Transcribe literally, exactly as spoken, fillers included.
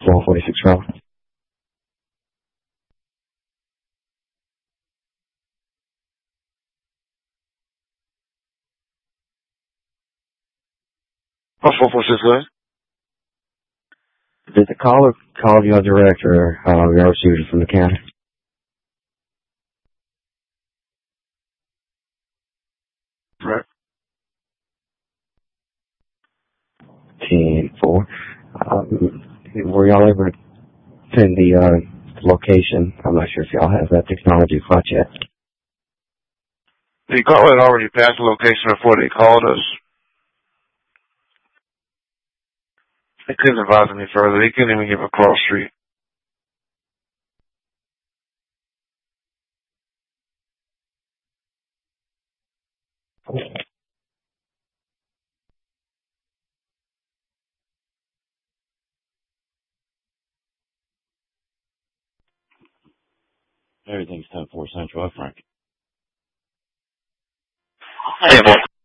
four forty-six Road. Oh, four four six what? Did the caller call your director, uh, your receiver from the county? Right. ten four. Um, were y'all able to send the, uh, location? I'm not sure if y'all have that technology quite yet. The caller had already passed the location before they called us. They couldn't advise any further. They couldn't even give a cross street. Everything's ten four Central, Frank. Hey, boy.